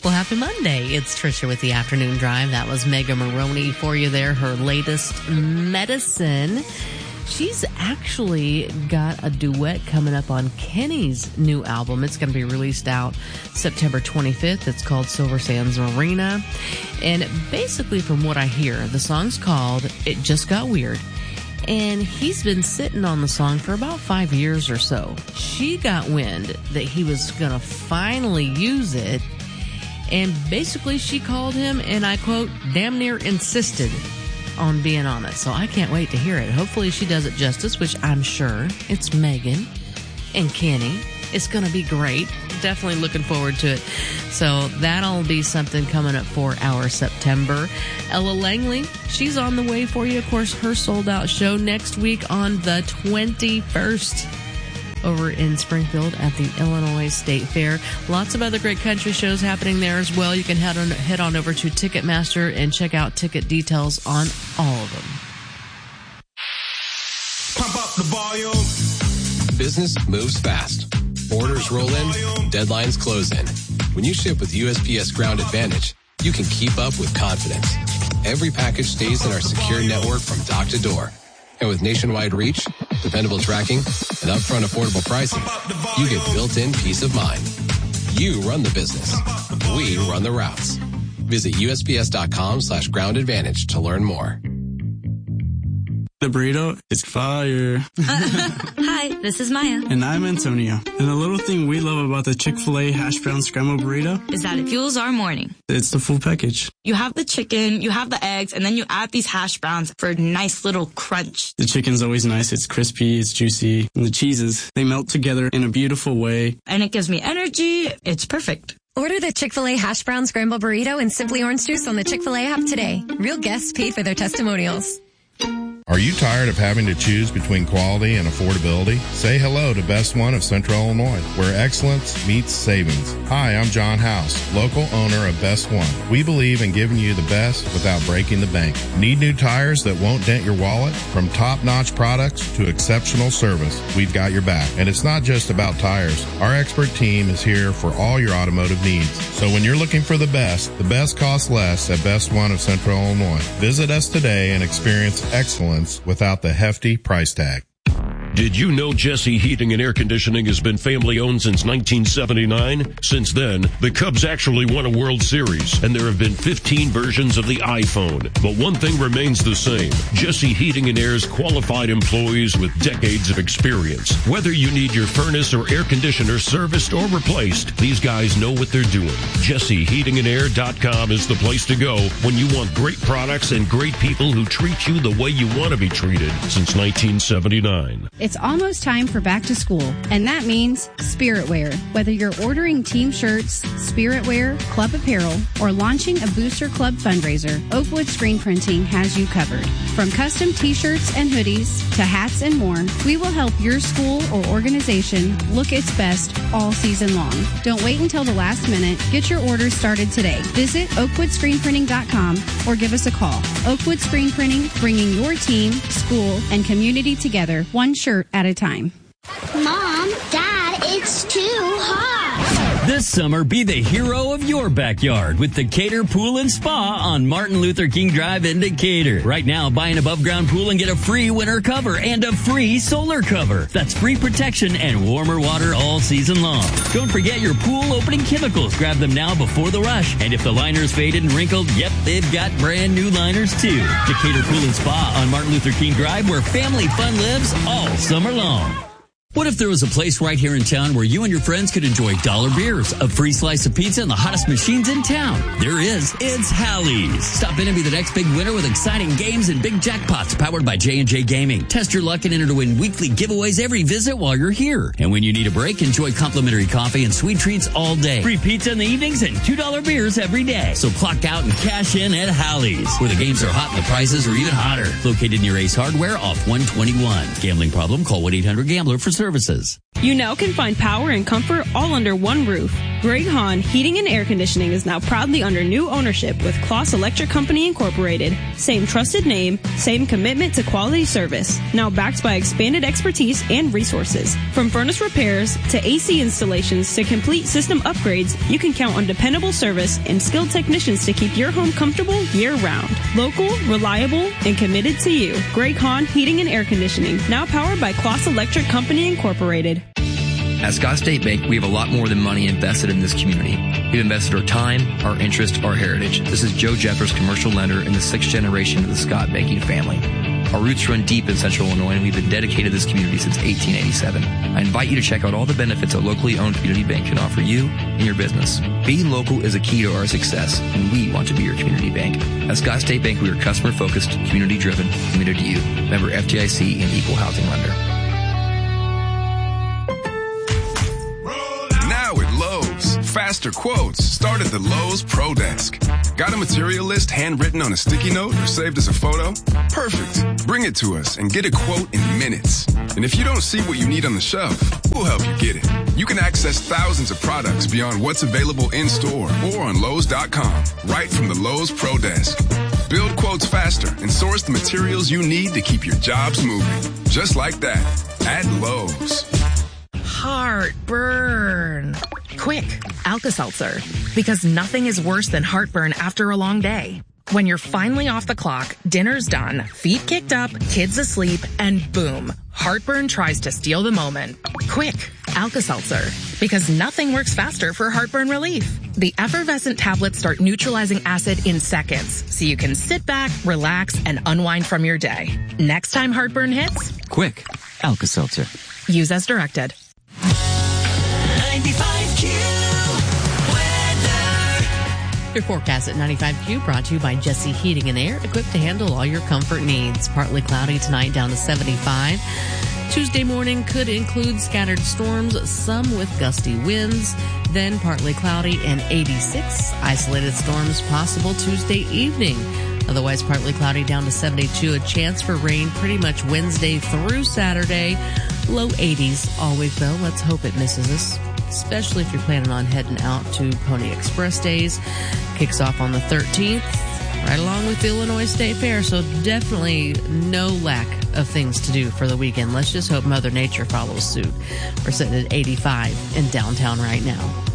Well, happy Monday. It's Trisha with the Afternoon Drive. That was Mega Maroney for you there, her latest Medicine. She's actually got a duet coming up on Kenny's new album. It's going to be released out September 25th. It's called Silver Sands Marina. And basically, from what I hear, the song's called It Just Got Weird. And he's been sitting on the song for about 5 years or so. She got wind that he was going to finally use it. And basically, she called him, and I quote, damn near insisted on being on it. So I can't wait to hear it. Hopefully she does it justice, which I'm sure. It's Megan and Kenny. It's going to be great. Definitely looking forward to it. So that'll be something coming up for our September. Ella Langley, she's on the way for you. Of course, her sold-out show next week on the 21st. Over in Springfield at the Illinois State Fair. Lots of other great country shows happening there as well. You can head on over to Ticketmaster and check out ticket details on all of them. Pump up the volume. Business moves fast. Orders roll in, deadlines close in. When you ship with USPS Ground Advantage, you can keep up with confidence. Every package stays in our secure network from dock to door. And with nationwide reach, dependable tracking, and upfront affordable pricing, you get built-in peace of mind. You run the business. We run the routes. Visit USPS.com/Ground Advantage to learn more. The burrito is fire. Hi, this is Maya. And I'm Antonio. And the little thing we love about the Chick-fil-A hash brown scrambled burrito is that it fuels our morning. It's the full package. You have the chicken, you have the eggs, and then you add these hash browns for a nice little crunch. The chicken's always nice. It's crispy, it's juicy. And the cheeses, they melt together in a beautiful way. And it gives me energy. It's perfect. Order the Chick-fil-A hash brown scrambled burrito and Simply Orange Juice on the Chick-fil-A app today. Real guests paid for their testimonials. Are you tired of having to choose between quality and affordability? Say hello to Best One of Central Illinois, where excellence meets savings. Hi, I'm John House, local owner of Best One. We believe in giving you the best without breaking the bank. Need new tires that won't dent your wallet? From top-notch products to exceptional service, we've got your back. And it's not just about tires. Our expert team is here for all your automotive needs. So when you're looking for the best costs less at Best One of Central Illinois. Visit us today and experience excellence without the hefty price tag. Did you know Jesse Heating and Air Conditioning has been family-owned since 1979? Since then, the Cubs actually won a World Series, and there have been 15 versions of the iPhone. But one thing remains the same. Jesse Heating and Air's qualified employees with decades of experience. Whether you need your furnace or air conditioner serviced or replaced, these guys know what they're doing. JesseHeatingandAir.com is the place to go when you want great products and great people who treat you the way you want to be treated since 1979. It's almost time for back to school, and that means Spirit Wear. Whether you're ordering team shirts, Spirit Wear, club apparel, or launching a Booster Club fundraiser, Oakwood Screen Printing has you covered. From custom t-shirts and hoodies to hats and more, we will help your school or organization look its best all season long. Don't wait until the last minute. Get your orders started today. Visit oakwoodscreenprinting.com or give us a call. Oakwood Screen Printing, bringing your team, school, and community together, one shirt at a time. Mom, Dad, it's too hot. This summer, be the hero of your backyard with the Cater Pool and Spa on Martin Luther King Drive in Decatur. Right now, buy an above-ground pool and get a free winter cover and a free solar cover. That's free protection and warmer water all season long. Don't forget your pool opening chemicals. Grab them now before the rush. And if the liner's faded and wrinkled, yep, they've got brand new liners too. Decatur Pool and Spa on Martin Luther King Drive, where family fun lives all summer long. What if there was a place right here in town where you and your friends could enjoy dollar beers, a free slice of pizza, and the hottest machines in town? There is. It's Halle's. Stop in and be the next big winner with exciting games and big jackpots powered by J&J Gaming. Test your luck and enter to win weekly giveaways every visit while you're here. And when you need a break, enjoy complimentary coffee and sweet treats all day. Free pizza in the evenings and $2 beers every day. So clock out and cash in at Halle's, where the games are hot and the prices are even hotter. Located near Ace Hardware off 121. Gambling problem? Call 1-800-GAMBLER for services. You now can find power and comfort all under one roof. Greg Hahn Heating and Air Conditioning is now proudly under new ownership with Kloss Electric Company Incorporated. Same trusted name, same commitment to quality service. Now backed by expanded expertise and resources. From furnace repairs to AC installations to complete system upgrades, you can count on dependable service and skilled technicians to keep your home comfortable year-round. Local, reliable, and committed to you. Greg Hahn Heating and Air Conditioning, now powered by Kloss Electric Company Incorporated. At Scott State Bank, we have a lot more than money invested in this community. We've invested our time, our interest, our heritage. This is Joe Jeffers, commercial lender in the 6th generation of the Scott banking family. Our roots run deep in Central Illinois, and we've been dedicated to this community since 1887. I invite you to check out all the benefits a locally owned community bank can offer you and your business. Being local is a key to our success, and we want to be your community bank. At Scott State Bank, we are customer-focused, community-driven, committed to you. Member FDIC and equal housing lender. Faster quotes start at the Lowe's Pro Desk. Got a material list handwritten on a sticky note or saved as a photo? Perfect. Bring it to us and get a quote in minutes. And if you don't see what you need on the shelf, we'll help you get it. You can access thousands of products beyond what's available in store or on Lowe's.com, right from the Lowe's Pro Desk. Build quotes faster and source the materials you need to keep your jobs moving. Just like that, at Lowe's. Heartburn. Quick, Alka-Seltzer. Because nothing is worse than heartburn after a long day. When you're finally off the clock, dinner's done, feet kicked up, kids asleep, and boom, heartburn tries to steal the moment. Quick, Alka-Seltzer. Because nothing works faster for heartburn relief. The effervescent tablets start neutralizing acid in seconds, so you can sit back, relax, and unwind from your day. Next time heartburn hits, quick, Alka-Seltzer. Use as directed. 95Q weather. Your forecast at 95Q brought to you by Jesse Heating and Air, equipped to handle all your comfort needs. Partly cloudy tonight, down to 75. Tuesday morning could include scattered storms, some with gusty winds. Then partly cloudy and 86. Isolated storms possible Tuesday evening. Otherwise partly cloudy, down to 72. A chance for rain pretty much Wednesday through Saturday. Low 80s all week though. Let's hope it misses us, especially if you're planning on heading out to Pony Express Days. Kicks off on the 13th, right along with the Illinois State Fair, so definitely no lack of things to do for the weekend. Let's just hope Mother Nature follows suit. We're sitting at 85 in downtown right now.